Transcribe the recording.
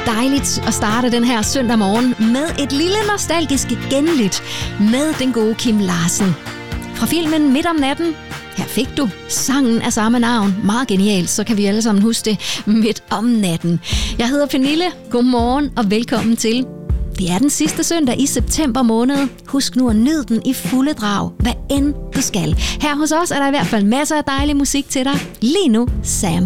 dejligt at starte den her søndag morgen med et lille nostalgisk genlyt med den gode Kim Larsen. Fra filmen Midt om natten, her fik du sangen af samme navn. Meget genialt, så kan vi alle sammen huske det. Midt om natten. Jeg hedder Pernille. Godmorgen og velkommen til. Det er den sidste søndag i september måned. Husk nu at nyde den i fulde drag, hvad end du skal. Her hos os er der i hvert fald masser af dejlig musik til dig. Lige nu, Sam